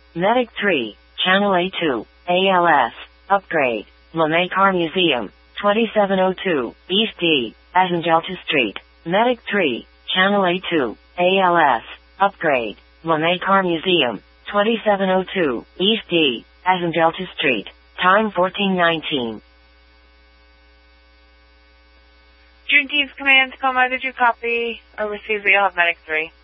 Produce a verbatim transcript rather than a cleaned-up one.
Medic three, Channel A two, A L S, upgrade, LeMay Car Museum, twenty-seven oh two, East D, Azengelta Street. Medic three, Channel A two, A L S, upgrade, LeMay Car Museum, twenty-seven oh two, East D, Azengelta Street. Time fourteen nineteen. June Teams Command, Tacoma, did you copy or receive that you'll have Medic three?